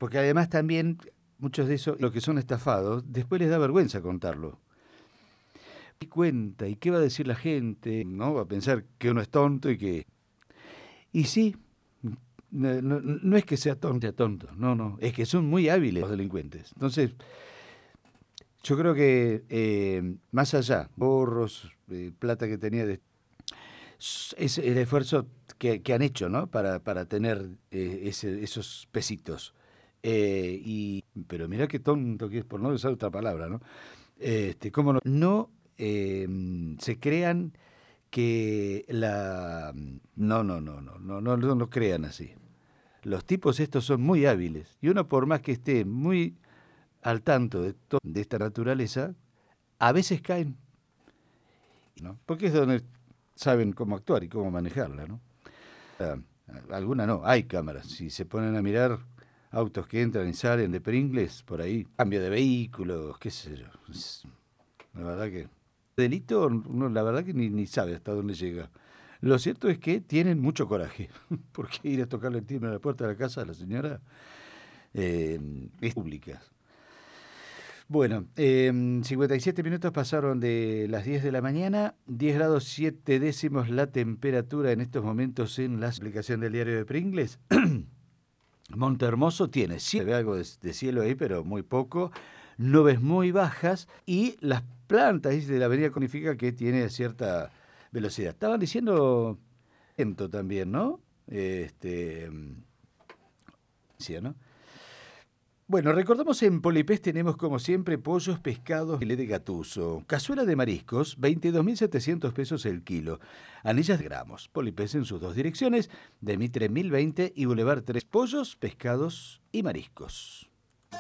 Porque además también muchos de esos, los que son estafados, después les da vergüenza contarlo. Y cuenta, ¿y qué va a decir la gente? ¿No? Va a pensar que uno es tonto y que... Y sí, no es que sea tonto, no, no, es que son muy hábiles los delincuentes. Entonces, yo creo que más allá, borros, plata que tenía, es el esfuerzo que han hecho, ¿no? Para tener esos pesitos. Pero mirá qué tonto que es, por no usar otra palabra, ¿no? ¿Cómo no? No se crean que la... No crean así. Los tipos estos son muy hábiles y uno por más que esté muy al tanto de esta naturaleza, a veces caen, ¿no? Porque es donde saben cómo actuar y cómo manejarla, ¿no? Ah, alguna no, hay cámaras. Si se ponen a mirar autos que entran y salen de Pringles, por ahí, cambio de vehículos, qué sé yo. La verdad que... Delito, uno la verdad que ni sabe hasta dónde llega. Lo cierto es que tienen mucho coraje, porque ir a tocarle el timbre a la puerta de la casa a la señora es pública. Bueno, 57 minutos pasaron de las 10 de la mañana, 10 grados 7 décimos la temperatura en estos momentos en la aplicación del diario de Pringles. Montehermoso tiene, sí, se ve algo de cielo ahí, pero muy poco, nubes muy bajas y las plantas dice, de la avenida Conifica que tiene cierta velocidad. Estaban diciendo lento también, ¿no? Sí, ¿no? Bueno, recordamos en Polipés tenemos como siempre pollos, pescados, filet de gatuso, cazuela de mariscos, 22.700 pesos el kilo, anillas de gramos, Polipés en sus dos direcciones, de Mitre 1020 y Boulevard 3, pollos, pescados y mariscos.